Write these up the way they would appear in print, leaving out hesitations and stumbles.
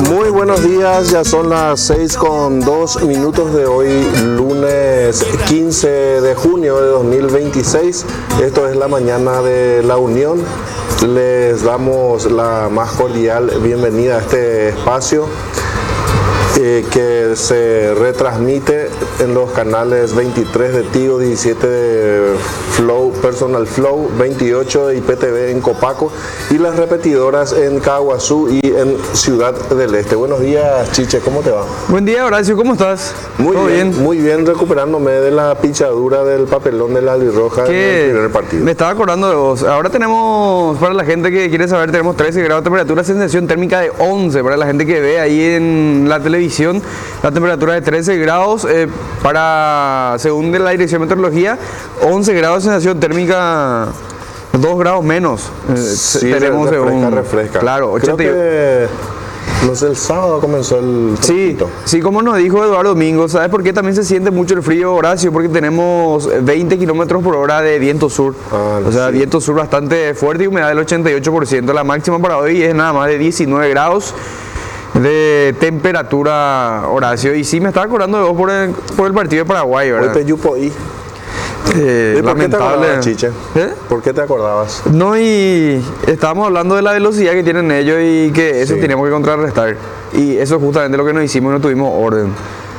Muy buenos días, ya son las 6:02 de hoy, lunes 15 de junio de 2026. Esto es la mañana de La Unión. Les damos la más cordial bienvenida a este espacio que se retransmite en los canales 23 de Tigo, 17 de Flow, Personal Flow, 28 de IPTV en Copaco y las repetidoras en Caguazú y en Ciudad del Este. Buenos días, Chiche, ¿cómo te va? Buen día, Horacio, ¿cómo estás? Muy bien, recuperándome de la pichadura del papelón de la albirroja en el primer partido. Me estaba acordando de vos. Ahora tenemos, para la gente que quiere saber, tenemos 13 grados de temperatura, sensación térmica de 11. Para la gente que ve ahí en la televisión, la temperatura de 13 grados. Según de la Dirección de Meteorología, 11 grados de sensación térmica, 2 grados menos. Sí, tenemos refresca. Claro, creo que, no sé, el sábado comenzó el fresquito. Sí, como nos dijo Eduardo Domingo, ¿sabes por qué también se siente mucho el frío, Horacio? Porque tenemos 20 kilómetros por hora de viento sur. Viento sur bastante fuerte y humedad del 88%. La máxima para hoy es nada más de 19 grados de temperatura, Horacio. Y sí, me estaba acordando de vos por el partido de Paraguay, ¿verdad? Hoy te yupo ahí. ¿Por qué te acordabas, Chiche? ¿Por qué te acordabas? No, y estábamos hablando de la velocidad que tienen ellos y que eso teníamos que contrarrestar. Y eso es justamente lo que nos hicimos y no tuvimos orden.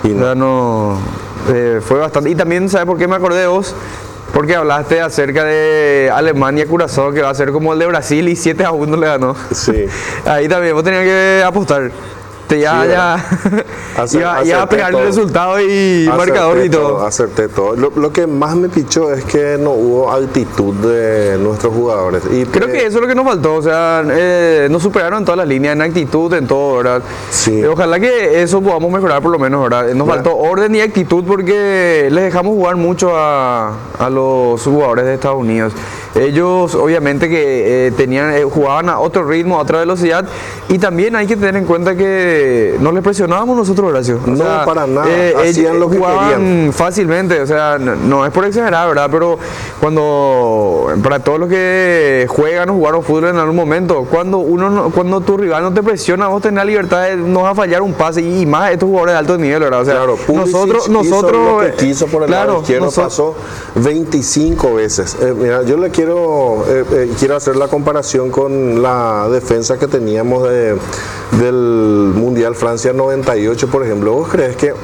Fue bastante. Y también, ¿sabes por qué me acordé de vos? Porque hablaste acerca de Alemania, Curazao, que va a ser como el de Brasil y 7-1 le ganó. Sí. Ahí también vos tenías que apostar. Iba a pegar el resultado y marcador y todo. Acerté todo. Lo que más me pichó es que no hubo actitud de nuestros jugadores. Y creo que eso es lo que nos faltó. O sea, nos superaron en todas las líneas, en actitud, en todo, ¿verdad? Sí. Ojalá que eso podamos mejorar por lo menos, ¿verdad? Nos faltó orden y actitud porque les dejamos jugar mucho a los jugadores de Estados Unidos. Ellos obviamente que jugaban a otro ritmo, a otra velocidad, y también hay que tener en cuenta que no les presionábamos nosotros, Horacio. Para nada, hacían lo que querían fácilmente, o sea, no es por exagerar, ¿verdad? Pero para todos los que juegan o jugaron fútbol en algún momento, cuando tu rival no te presiona, vos tenés la libertad de no a fallar un pase, y más estos jugadores de alto nivel, ¿verdad? O sea, claro, nosotros hizo lo que quiso por el lado izquierdo, pasó 25 veces. Mira, yo quiero hacer la comparación con la defensa que teníamos del Mundial Francia 98, por ejemplo. ¿Vos crees que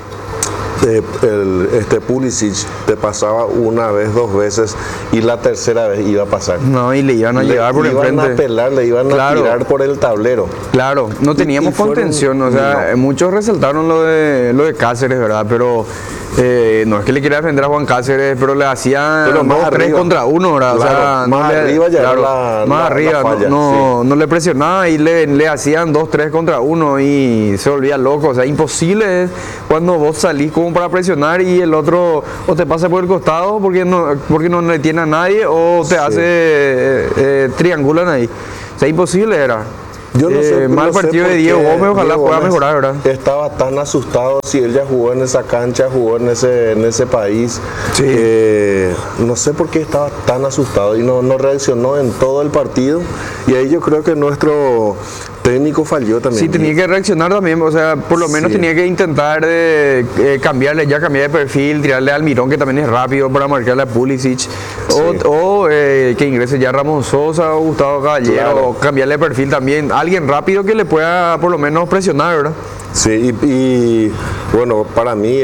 Pulisic te pasaba una vez, dos veces y la tercera vez iba a pasar? No, y le iban a llevar por enfrente. Le iban a pelar, le iban a tirar por el tablero. Claro, no teníamos contención, o sea, muchos resaltaron lo de Cáceres, ¿verdad? Pero no es que le quiera defender a Juan Cáceres, pero le hacían 3 contra 1, ¿verdad? Claro, o sea, más arriba ya más arriba, falla, no le presionaba y le hacían 2-3 contra 1 y se volvía loco. O sea, imposible es cuando vos salís como para presionar y el otro o te pasa por el costado porque no le tiene a nadie o te hace triangulan ahí. O sea, imposible era. Yo no sé, mal partido de Diego Gómez, ojalá pueda mejorar, ¿verdad? Estaba tan asustado, si él ya jugó en esa cancha, jugó en ese país. Sí. No sé por qué estaba tan asustado y no reaccionó en todo el partido. Y ahí yo creo que nuestro técnico falló también. Sí, tenía que reaccionar también, o sea, por lo menos tenía que intentar cambiar de perfil, tirarle al Almirón, que también es rápido, para marcarle a Pulisic, o que ingrese ya Ramón Sosa o Gustavo Caballero, o cambiarle de perfil también, alguien rápido que le pueda por lo menos presionar, ¿verdad? Sí, y bueno, para mí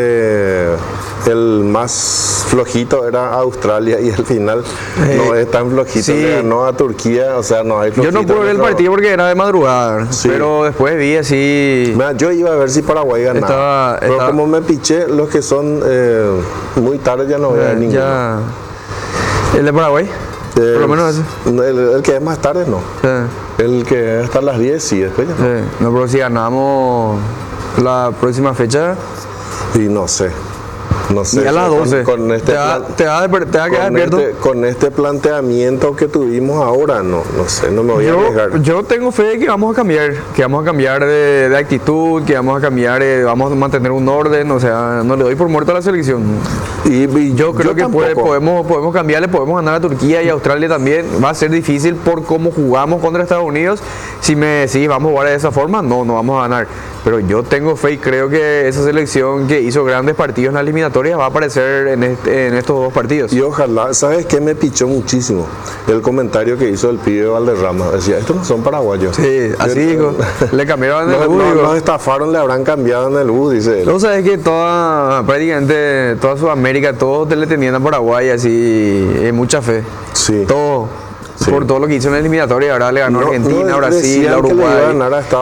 el más flojito era Australia y al final no es tan flojito, le ganó a Turquía, o sea, no hay flojito. Yo no pude ver el partido porque era de madrugada, pero después vi así. Mira, yo iba a ver si Paraguay ganaba, pero como me piché, los que son muy tarde ya no voy a ver ninguno. ¿El de Paraguay? Por lo menos ese. El que es más tarde no. El que es hasta las 10 sí, después ya no. No, pero si ganamos la próxima fecha. Y no sé. No sé, y a las 12. Con este te va a quedar despierto. Con este planteamiento que tuvimos ahora, no sé, no me voy a arriesgar. Yo tengo fe de que vamos a cambiar de actitud, que vamos a cambiar, vamos a mantener un orden, o sea, no le doy por muerto a la selección. Y yo creo que podemos cambiarle, podemos ganar a Turquía y a Australia también. Va a ser difícil por cómo jugamos contra Estados Unidos. Si me decís, vamos a jugar de esa forma, no vamos a ganar. Pero yo tengo fe y creo que esa selección que hizo grandes partidos en la eliminatoria va a aparecer en estos dos partidos. Y ojalá, ¿sabes qué? Me pichó muchísimo el comentario que hizo el pibe Valderrama. Decía, estos no son paraguayos. Sí, así dijo. Le cambiaron en el bus. Nos estafaron, le habrán cambiado en el bus, dice él. No, sabes que prácticamente toda Sudamérica, todos le tenían a Paraguay así, mucha fe. Sí. Todo. Sí. Por todo lo que hizo en la eliminatoria, ahora le ganó a Argentina, a Brasil, a Uruguay,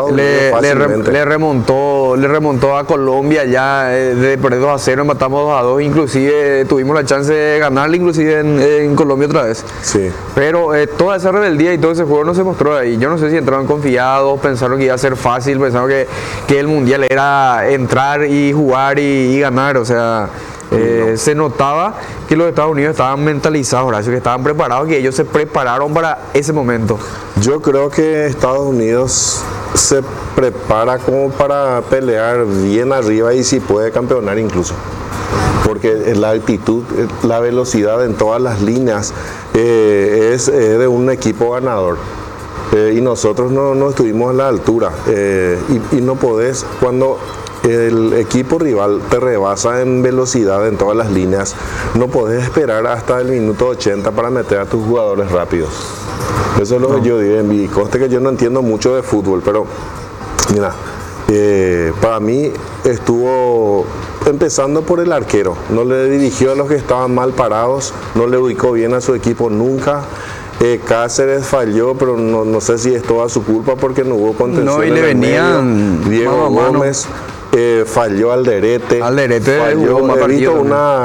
le remontó a Colombia ya de perder 2-0, matamos 2-2, inclusive tuvimos la chance de ganarle inclusive en Colombia otra vez. Sí. Pero toda esa rebeldía y todo ese juego no se mostró ahí. Yo no sé si entraron confiados, pensaron que iba a ser fácil, pensaron que el mundial era entrar y jugar y ganar, o sea. Se notaba que los Estados Unidos estaban mentalizados, Horacio, que estaban preparados, que ellos se prepararon para ese momento. Yo creo que Estados Unidos se prepara como para pelear bien arriba y si puede campeonar incluso. Porque la actitud, la velocidad en todas las líneas es de un equipo ganador. Y nosotros no estuvimos a la altura. Y no podés, cuando el equipo rival te rebasa en velocidad en todas las líneas, no podés esperar hasta el minuto 80 para meter a tus jugadores rápidos. Eso es lo que yo digo. En mi conste que yo no entiendo mucho de fútbol, pero mira, para mí estuvo empezando por el arquero. No le dirigió a los que estaban mal parados, no le ubicó bien a su equipo nunca. Cáceres falló, pero no sé si es toda su culpa porque no hubo contención. No, y le venían Diego Gómez falló Alderete. Falló, he visto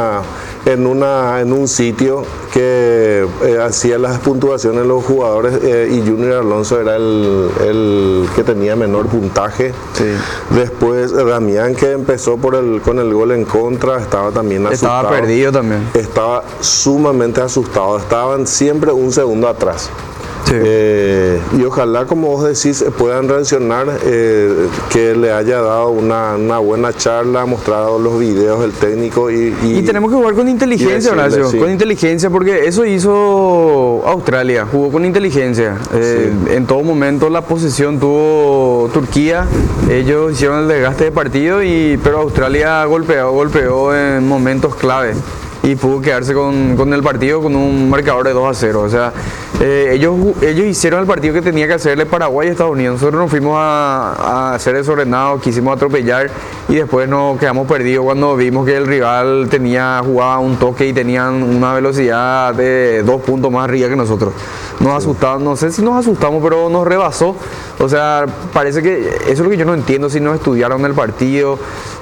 en un sitio que hacía las puntuaciones de los jugadores y Junior Alonso era el que tenía menor puntaje. Sí. Después Damián, que empezó con el gol en contra, estaba también asustado. Estaba perdido también. Estaba sumamente asustado. Estaban siempre un segundo atrás. Sí. Y ojalá, como vos decís, puedan reaccionar, que le haya dado una buena charla, mostrado los videos del técnico y tenemos que jugar con inteligencia, Horacio, sí. Con inteligencia, porque eso hizo Australia, jugó con inteligencia. Sí. En todo momento la posesión tuvo Turquía, ellos hicieron el desgaste de partido, pero Australia golpeó en momentos clave y pudo quedarse con el partido con un marcador de 2-0. O sea, ellos hicieron el partido que tenía que hacerle Paraguay y Estados Unidos. Nosotros nos fuimos a ser desordenados, quisimos atropellar y después nos quedamos perdidos cuando vimos que el rival jugaba un toque y tenían una velocidad de 2 puntos más arriba que nosotros. Nos asustamos, no sé si nos asustamos, pero nos rebasó. O sea, parece que eso es lo que yo no entiendo, si no estudiaron el partido,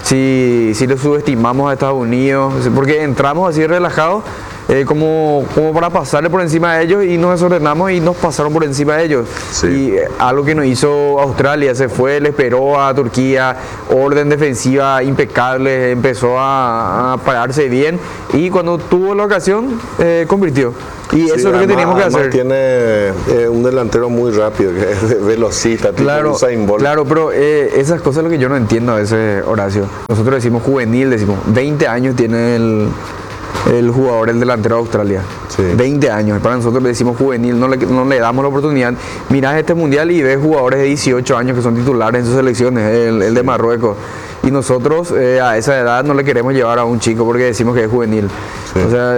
si lo subestimamos a Estados Unidos, porque entramos así relajados, como para pasarle por encima de ellos y nos desordenamos y nos pasaron por encima de ellos. Sí. Y algo que nos hizo Australia, se fue, le esperó a Turquía, orden defensiva impecable, empezó a pararse bien y cuando tuvo la ocasión convirtió. Y eso es lo que teníamos que hacer. Tiene un delantero muy rápido, que es velocista, claro, tipo Usain Bolt. Claro, pero esas cosas es lo que yo no entiendo a veces, Horacio. Nosotros decimos juvenil, decimos 20 años tiene el jugador, el delantero de Australia. Sí. 20 años. Para nosotros le decimos juvenil, no le damos la oportunidad. Mirás este mundial y ves jugadores de 18 años que son titulares en sus selecciones, el de Marruecos. Y nosotros a esa edad no le queremos llevar a un chico porque decimos que es juvenil. Sí. O sea,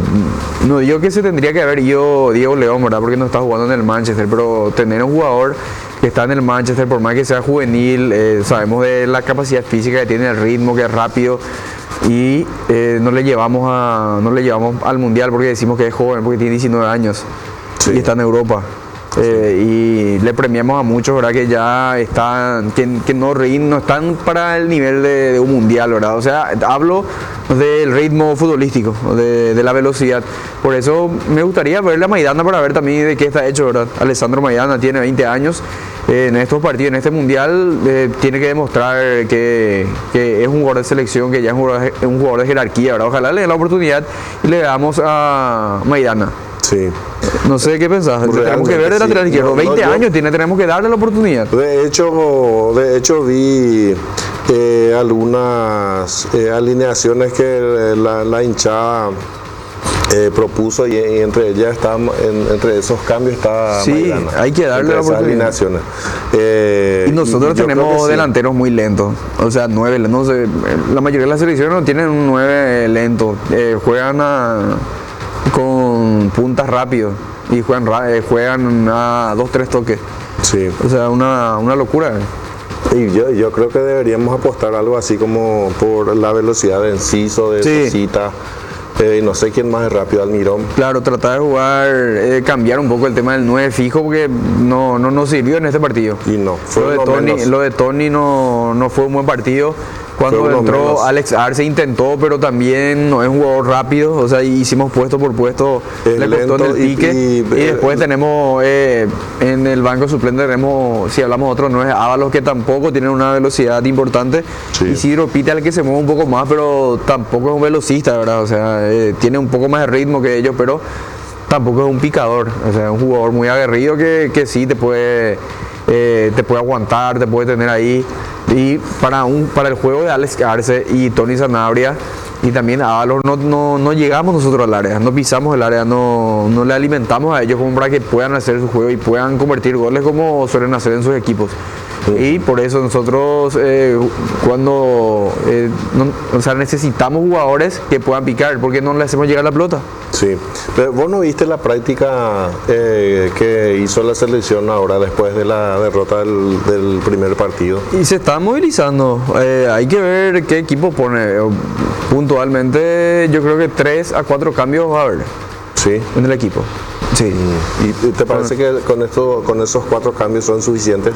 no digo que se tendría que haber ido Diego León, ¿verdad? Porque no está jugando en el Manchester, pero tener un jugador que está en el Manchester, por más que sea juvenil, sabemos de la capacidad física que tiene, el ritmo, que es rápido, y no le llevamos al mundial porque decimos que es joven, porque tiene 19 años. Sí. Y está en Europa. y le premiamos a muchos, ¿verdad? Que ya están, que no están para el nivel de un mundial, ¿verdad? O sea, hablo del ritmo futbolístico, de la velocidad. Por eso me gustaría ver a Maidana para ver también de qué está hecho, ¿verdad? Alessandro Maidana tiene 20 años. En estos partidos, en este mundial, tiene que demostrar que es un jugador de selección, que ya es un jugador de jerarquía, ¿verdad? Ojalá le dé la oportunidad y le damos a Maidana. Sí. No sé qué pensás. Tenemos que ver de lateral izquierdo. 20 años tiene, tenemos que darle la oportunidad. De hecho vi algunas alineaciones que la hinchada propuso y entre ellas entre esos cambios está Maidana. Hay que darle la oportunidad. Y nosotros tenemos delanteros muy lentos, o sea, 9, no sé, la mayoría de las selecciones no tienen un 9 lento, juegan con puntas rápidos y juegan a 2-3 toques. Sí. O sea, una locura. Y yo creo que deberíamos apostar algo así como por la velocidad de Enciso, de Sosita. Y no sé quién más es rápido, Almirón. Claro, tratar de jugar, cambiar un poco el tema del 9 fijo, porque no nos sirvió en este partido. Y no, fue lo de Tony no fue un buen partido. Cuando entró Alex Arce intentó, pero también no es un jugador rápido, o sea, hicimos puesto por puesto, le costó en el pique. Y después tenemos en el banco suplente, tenemos, si hablamos de otros, no es Ábalos, que tampoco tienen una velocidad importante. Sí. Isidro Pite, al que se mueve un poco más, pero tampoco es un velocista, ¿verdad? O sea, tiene un poco más de ritmo que ellos, pero tampoco es un picador, o sea, es un jugador muy aguerrido que sí te puede aguantar, te puede tener ahí. Y para el juego de Alex Arce y Tony Sanabria y también a Ábalos no llegamos nosotros al área, no pisamos el área, no le alimentamos a ellos como para que puedan hacer su juego y puedan convertir goles como suelen hacer en sus equipos. Y por eso nosotros necesitamos jugadores que puedan picar, porque no le hacemos llegar la pelota. Sí, pero vos no viste la práctica que hizo la selección ahora después de la derrota del primer partido. Y se está movilizando, hay que ver qué equipo pone. Puntualmente yo creo que 3 a 4 cambios va a haber. Sí. En el equipo. Sí. ¿Y te parece que con esos 4 cambios son suficientes?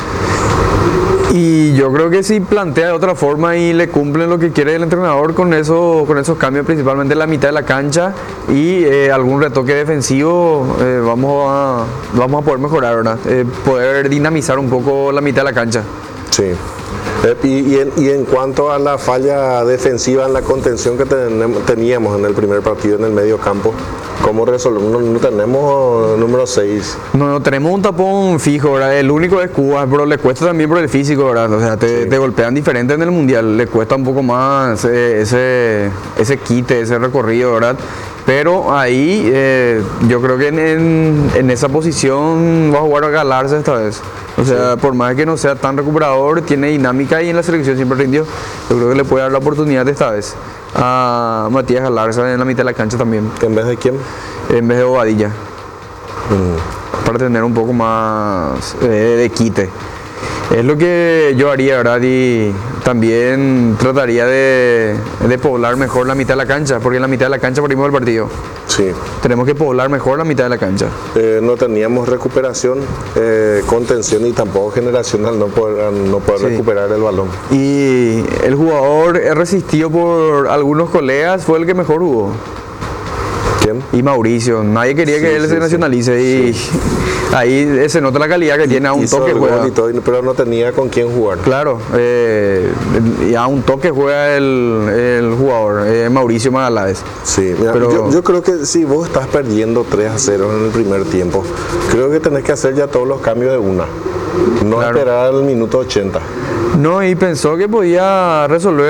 Y yo creo que si plantea de otra forma y le cumplen lo que quiere el entrenador con esos cambios, principalmente en la mitad de la cancha y algún retoque defensivo, vamos a poder mejorar, ¿verdad? Poder dinamizar un poco la mitad de la cancha. Sí. Y en cuanto a la falla defensiva en la contención que teníamos en el primer partido en el medio campo, ¿cómo resolvemos? No tenemos número 6. No tenemos un tapón fijo, ¿verdad? El único es Cuba, pero le cuesta también por el físico, ¿verdad? O sea, te golpean diferente en el mundial, le cuesta un poco más ese quite, ese recorrido, ¿verdad? Pero ahí yo creo que en esa posición va a jugar a Galarza esta vez. O sea, por más que no sea tan recuperador, tiene dinámica y en la selección siempre rindió. Yo creo que le puede dar la oportunidad esta vez a Matías Galarza en la mitad de la cancha también. ¿En vez de quién? En vez de Bobadilla. Para tener un poco más de quite. Es lo que yo haría, ¿verdad? Y también trataría de poblar mejor la mitad de la cancha, porque en la mitad de la cancha perdimos el partido. Sí. Tenemos que poblar mejor la mitad de la cancha. No teníamos recuperación, contención y tampoco generacional, no poder recuperar el balón. Y el jugador resistido por algunos colegas fue el que mejor jugó. ¿Quién? Y Mauricio, nadie quería que él se nacionalice y ahí se nota la calidad que tiene, a un toque juega. Pero no tenía con quién jugar. Claro, y a un toque juega el jugador, Mauricio Magaláes. Sí, mira, pero yo creo que si vos estás perdiendo 3-0 en el primer tiempo, creo que tenés que hacer ya todos los cambios de una, no esperar al minuto 80. No, y pensó que podía resolver